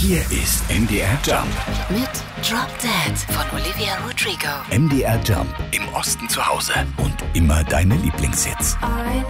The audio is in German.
Hier ist MDR Jump. Mit Drop Dead von Olivia Rodrigo. MDR Jump. Im Osten zu Hause und immer deine Lieblingshits. I